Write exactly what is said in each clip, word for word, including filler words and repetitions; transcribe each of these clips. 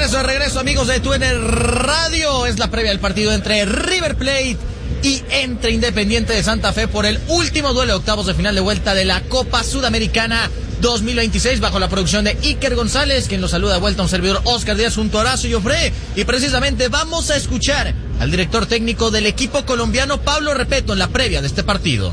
regreso, de regreso, amigos de T U N Radio. Es la previa del partido entre River Plate y entre Independiente de Santa Fe por el último duelo de octavos de final de vuelta de la Copa Sudamericana dos mil veintiséis, bajo la producción de Iker González, quien los saluda de vuelta a un servidor Oscar Díaz junto a Horacio Joffre. Y precisamente vamos a escuchar al director técnico del equipo colombiano, Pablo Repetto, en la previa de este partido.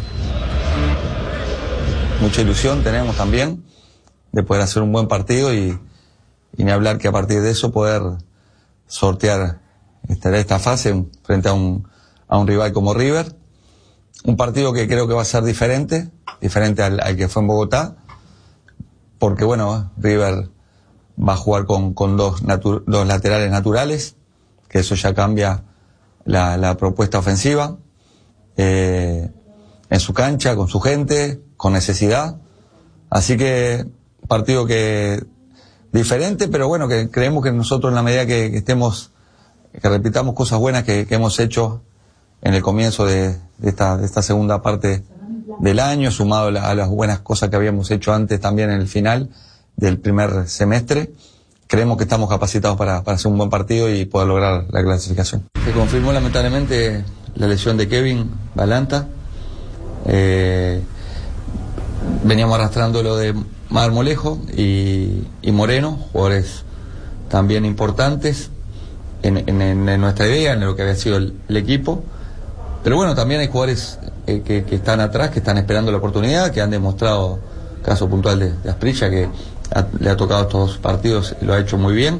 Mucha ilusión tenemos también de poder hacer un buen partido y, y ni hablar que a partir de eso poder sortear esta, esta fase frente a un, a un rival como River. Un partido que creo que va a ser diferente, diferente al, al que fue en Bogotá, porque bueno, River va a jugar con, con dos, natu, dos laterales naturales, que eso ya cambia la, la propuesta ofensiva, eh, en su cancha, con su gente, con necesidad. Así que partido que diferente, pero bueno, que creemos que nosotros en la medida que, que estemos, que repitamos cosas buenas que, que hemos hecho en el comienzo de, de esta, de esta segunda parte del año, sumado a, la, a las buenas cosas que habíamos hecho antes también en el final del primer semestre, creemos que estamos capacitados para, para hacer un buen partido y poder lograr la clasificación. Se confirmó lamentablemente la lesión de Kevin Balanta. Eh, veníamos arrastrando lo de Marmolejo y, y Moreno, jugadores también importantes en, en, en nuestra idea, en lo que había sido el, el equipo. Pero bueno, también hay jugadores eh, que, que están atrás, que están esperando la oportunidad, que han demostrado, caso puntual de, de Asprilla, que ha, le ha tocado estos partidos y lo ha hecho muy bien.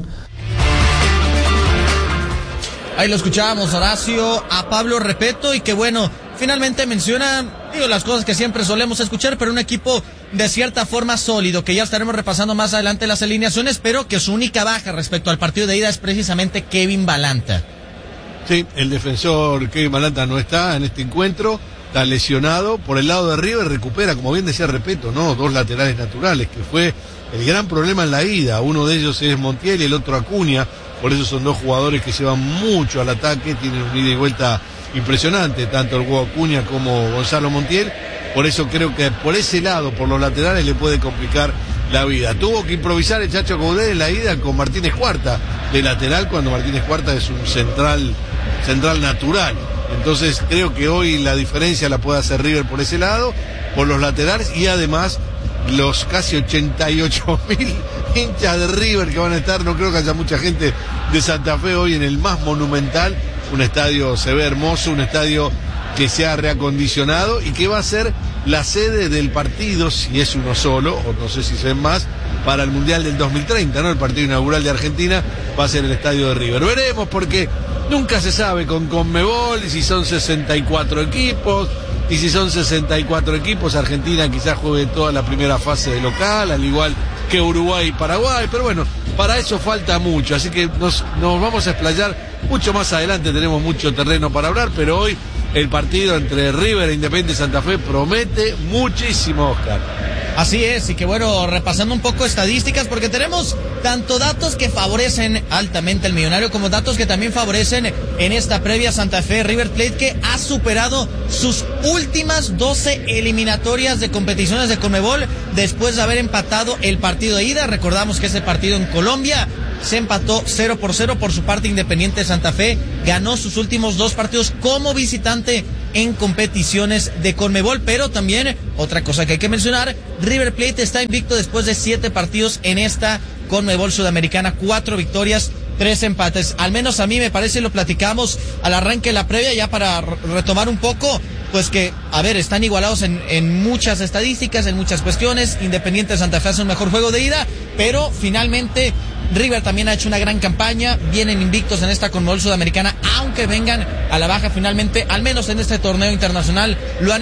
Ahí lo escuchábamos, Horacio, a Pablo Repetto, y que bueno, finalmente menciona, digo, las cosas que siempre solemos escuchar, pero un equipo de cierta forma sólido, que ya estaremos repasando más adelante las alineaciones, pero que su única baja respecto al partido de ida es precisamente Kevin Balanta. Sí, el defensor Kevin Balanta no está en este encuentro, está lesionado. Por el lado de River recupera, como bien decía Repetto, ¿no? Dos laterales naturales, que fue el gran problema en la ida. Uno de ellos es Montiel y el otro Acuña. Por eso son dos jugadores que llevan mucho al ataque, tienen un ida y vuelta impresionante, tanto el Hugo Acuña como Gonzalo Montiel. Por eso creo que por ese lado, por los laterales, le puede complicar la vida. Tuvo que improvisar el Chacho Coudet en la ida con Martínez Cuarta de lateral, cuando Martínez Cuarta es un central central natural. Entonces creo que hoy la diferencia la puede hacer River por ese lado, por los laterales, y además los casi ochenta y ocho mil hinchas de River que van a estar. No creo que haya mucha gente de Santa Fe hoy en el más monumental. Un estadio se ve hermoso, un estadio que se ha reacondicionado y que va a ser la sede del partido, si es uno solo, o no sé si se ven más, para el Mundial del dos mil treinta, ¿no? El partido inaugural de Argentina va a ser el estadio de River. Veremos, porque nunca se sabe con Conmebol, y si son sesenta y cuatro equipos, y si son sesenta y cuatro equipos, Argentina quizás juegue toda la primera fase de local, al igual que Uruguay y Paraguay, pero bueno, para eso falta mucho, así que nos, nos vamos a explayar mucho más adelante, tenemos mucho terreno para hablar, pero hoy el partido entre River e Independiente Santa Fe promete muchísimo, Oscar. Así es, y que bueno, repasando un poco estadísticas, porque tenemos tanto datos que favorecen altamente al millonario, como datos que también favorecen en esta previa Santa Fe River Plate, que ha superado sus últimas doce eliminatorias de competiciones de Conmebol, después de haber empatado el partido de ida. Recordamos que ese partido en Colombia se empató cero por cero. Por su parte, Independiente Santa Fe ganó sus últimos dos partidos como visitante en competiciones de Conmebol. Pero también, otra cosa que hay que mencionar, River Plate está invicto después de siete partidos en esta Conmebol Sudamericana, cuatro victorias, tres empates. Al menos a mí me parece, lo platicamos al arranque de la previa, ya para retomar un poco, pues que, a ver, están igualados en, en muchas estadísticas, en muchas cuestiones. Independiente Santa Fe hace un mejor juego de ida, pero finalmente River también ha hecho una gran campaña, vienen invictos en esta Conmebol Sudamericana, aunque vengan a la baja finalmente, al menos en este torneo internacional, lo han